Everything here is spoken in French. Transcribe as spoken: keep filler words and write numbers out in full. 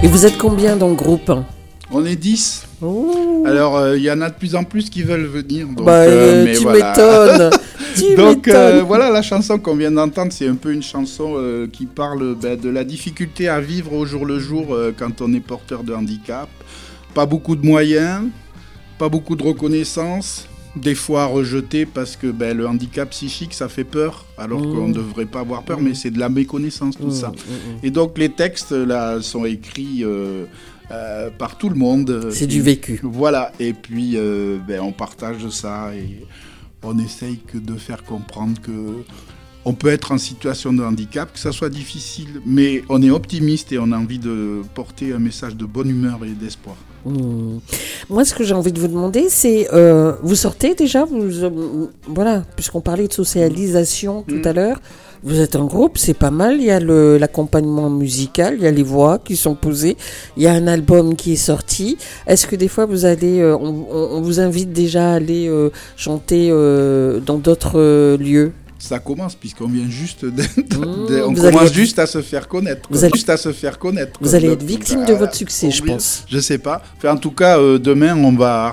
Et vous êtes combien dans le groupe ? On est dix. Oh. Alors, il euh, y en a de plus en plus qui veulent venir. Donc, bah, euh, mais tu voilà. m'étonnes. tu donc, m'étonnes. Euh, voilà, la chanson qu'on vient d'entendre, c'est un peu une chanson euh, qui parle ben, de la difficulté à vivre au jour le jour euh, quand on est porteur de handicap. Pas beaucoup de moyens, pas beaucoup de reconnaissance, des fois rejeté parce que ben, le handicap psychique, ça fait peur, alors mmh. qu'on ne devrait pas avoir peur, mmh. mais c'est de la méconnaissance, tout mmh. ça. Mmh. Et donc, les textes, là, sont écrits... Euh, Euh, par tout le monde. C'est et, du vécu. Voilà, et puis euh, ben, on partage ça et on essaye que de faire comprendre que on peut être en situation de handicap, que ça soit difficile, mais on est optimiste et on a envie de porter un message de bonne humeur et d'espoir. Mmh. Moi, ce que j'ai envie de vous demander, c'est, euh, vous sortez déjà, vous, euh, voilà, puisqu'on parlait de socialisation tout mmh. à l'heure, vous êtes en groupe, c'est pas mal, il y a le, l'accompagnement musical, il y a les voix qui sont posées, il y a un album qui est sorti. Est-ce que des fois, vous allez, euh, on, on vous invite déjà à aller euh, chanter euh, dans d'autres euh, lieux ? Ça commence puisqu'on vient juste de, de, de, mmh, on commence être, juste à se faire connaître, vous allez, juste à se faire connaître. Vous allez être victime de votre succès, je pense. Je sais pas. Enfin, en tout cas, euh, demain, on va